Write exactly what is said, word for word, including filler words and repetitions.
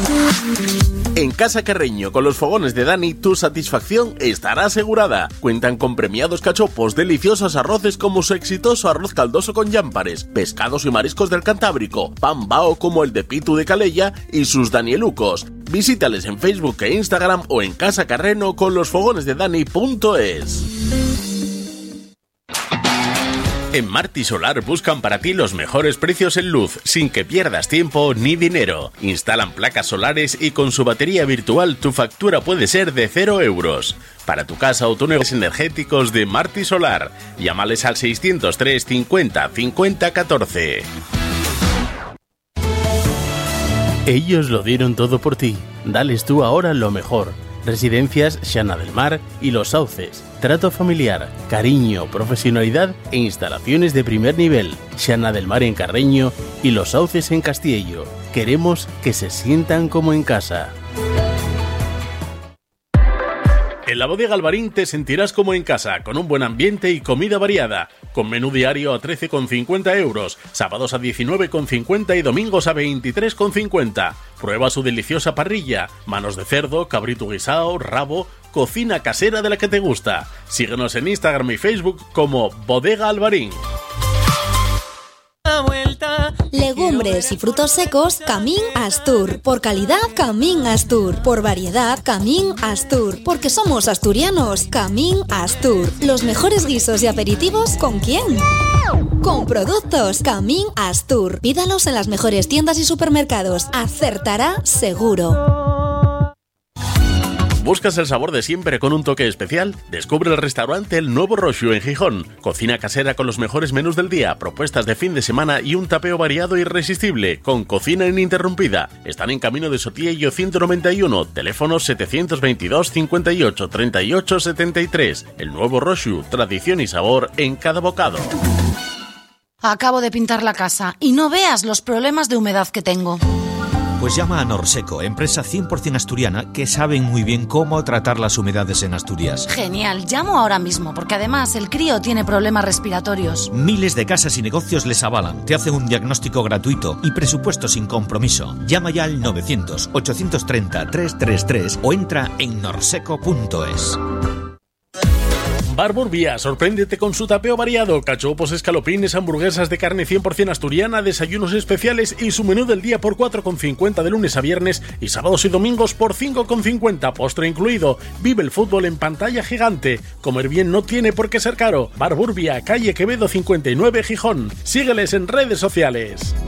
En Casa Carreño, con los fogones de Dani, tu satisfacción estará asegurada. Cuentan con premiados cachopos, deliciosos arroces como su exitoso arroz caldoso con llámpares, pescados y mariscos del Cantábrico, pan bao como el de Pitu de Calella y sus danielucos. Visítales en Facebook e Instagram o en Casa Carreno con los fogones de Dani punto es. En Marti Solar buscan para ti los mejores precios en luz, sin que pierdas tiempo ni dinero. Instalan placas solares y con su batería virtual tu factura puede ser de cero euros. Para tu casa o tu negocio energéticos de Marti Solar, llámales al seiscientos tres cincuenta cincuenta catorce. Ellos lo dieron todo por ti. Dales tú ahora lo mejor. Residencias Xana del Mar y Los Sauces. Trato familiar, cariño, profesionalidad e instalaciones de primer nivel. Xana del Mar en Carreño y Los Sauces en Castiello. Queremos que se sientan como en casa. En la Bodega Alvarín te sentirás como en casa, con un buen ambiente y comida variada, con menú diario a trece con cincuenta euros, sábados a diecinueve con cincuenta y domingos a veintitrés con cincuenta. Prueba su deliciosa parrilla, manos de cerdo, cabrito guisao, rabo, cocina casera de la que te gusta. Síguenos en Instagram y Facebook como Bodega Alvarín. Legumbres y frutos secos Camín Astur. Por calidad Camín Astur. Por variedad Camín Astur. Porque somos asturianos. Camín Astur. Los mejores guisos y aperitivos, ¿con quién? Con productos Camín Astur. Pídalos en las mejores tiendas y supermercados. Acertará seguro. ¿Buscas el sabor de siempre con un toque especial? Descubre el restaurante El Nuevo Roxu en Gijón. Cocina casera con los mejores menús del día, propuestas de fin de semana y un tapeo variado e irresistible, con cocina ininterrumpida. Están en Camino de Sotillo ciento noventa y uno, teléfono setecientos veintidós cincuenta y ocho treinta y ocho setenta y tres. El Nuevo Roxu, tradición y sabor en cada bocado. Acabo de pintar la casa y no veas los problemas de humedad que tengo. Pues llama a Norseco, empresa cien por ciento asturiana que saben muy bien cómo tratar las humedades en Asturias. Genial, llamo ahora mismo, porque además el crío tiene problemas respiratorios. Miles de casas y negocios les avalan, te hacen un diagnóstico gratuito y presupuesto sin compromiso. Llama ya al novecientos ochocientos treinta trescientos treinta y tres o entra en norseco punto es. Bar Burbia, sorpréndete con su tapeo variado, cachopos, escalopines, hamburguesas de carne cien por ciento asturiana, desayunos especiales y su menú del día por cuatro con cincuenta de lunes a viernes y sábados y domingos por cinco con cincuenta, postre incluido. Vive el fútbol en pantalla gigante. Comer bien no tiene por qué ser caro. Bar Burbia, calle Quevedo cincuenta y nueve, Gijón. Sígueles en redes sociales.